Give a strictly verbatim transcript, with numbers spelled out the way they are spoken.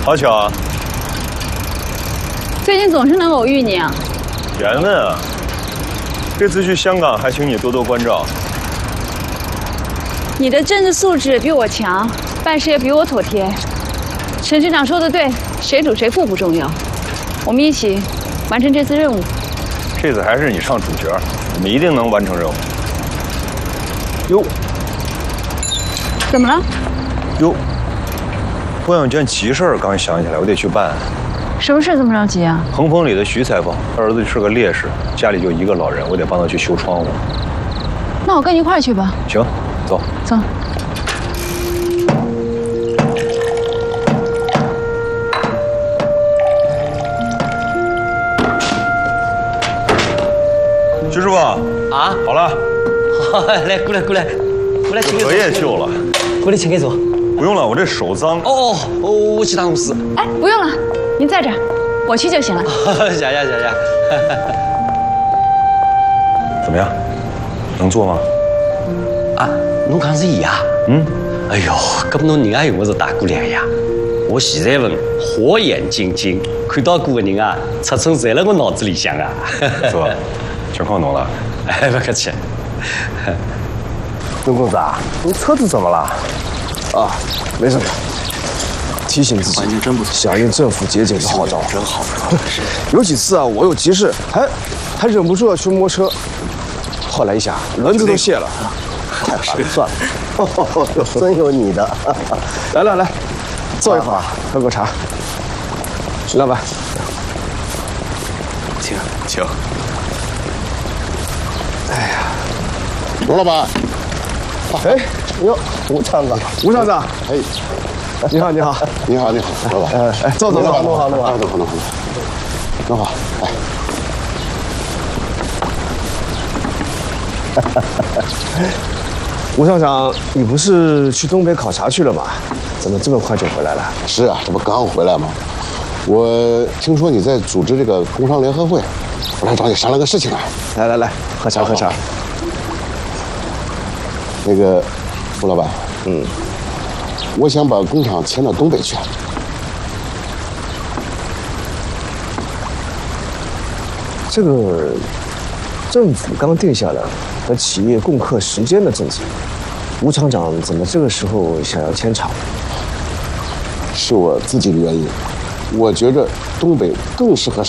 好巧啊！ 最近总是能偶遇你啊。 缘分啊！这次去香港还请你多多关照。 你的政治素质比我强，办事也比我妥帖。陈市长说的对，谁主谁副不重要，我们一起完成这次任务。 这次还是你上主角，我们一定能完成任务。哟， 怎么了？ 哟，我有件急事儿，刚想起来，我得去办。 什么事这么着急啊？ 恒丰里的徐裁缝，他儿子是个烈士，家里就一个老人，我得帮他去修窗户。 那我跟你一块儿去吧。 行，走走。 徐师傅啊，好了， 好，来过来过来过来，请给坐。 作业旧了， 过来请给坐。 不用了，我这手脏。 哦哦，我去打公司。 哎，不用了，您在这儿，我去就行了。 谢谢谢谢。 怎么样？能做吗？ 啊，侬讲是伊啊？ 嗯。 哎呦，咁侬人也用我是大姑娘呀！我现在问火眼金睛，看到过的人啊，尺寸侪辣我脑子里向啊。 哥，全靠侬了。 哎，不客气。 刘公子啊，你车子怎么了？啊，没什么。提醒自己，环境真不错，响应政府节俭的号召，真好。有几次啊，我有急事，还还忍不住要去摸车，后来一想，轮子都卸了，太烦了，算了。真有你的。来来来，坐一会儿，喝口茶。徐老板，请请。哎呀， 罗老板。 哎哟，吴厂子，吴厂子，哎，你好，你好， 你好，你好，老板， 呃，哎，坐坐坐，弄好，弄好， 弄好，弄好，弄好，哎。 吴厂长，你不是去东北考察去了吗？怎么这么快就回来了？ 是啊，这不刚回来吗？我听说你在组织这个工商联合会，我来找你商量个事情啊。 来来来，喝茶喝茶。 那个，吴老板，嗯，我想把工厂迁到东北去。 这个政府刚定下了和企业共克时艰的政策，吴厂长怎么这个时候想要迁厂？ 是我自己的原因，我觉着东北更适合